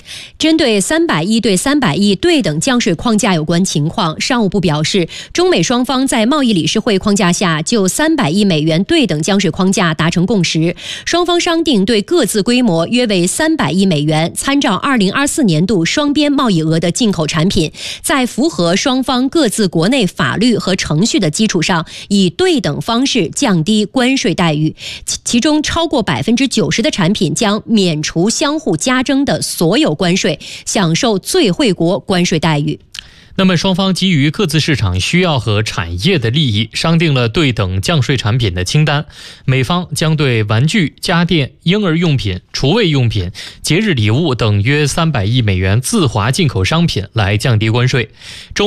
针对310对310对等降税框架有关情况，商务部表示，中美双方在贸易理事会框架下就300亿美元对等降税框架达成共识，双方商定对各自规模约为300亿美元，参照2024年度双边贸易额的进口产品，在符合双方各自国内法律和程序的基础上，以对等方式降低关税待遇，其中超过90%的产品将免除相互加征的所有关税，享受最惠国关税待遇。 那么双方基于各自市场需要和产业的利益，商定了对等降税产品的清单。美方将对玩具、家电、婴儿用品、厨卫用品、节日礼物等约300亿美元自华进口商品来降低关税。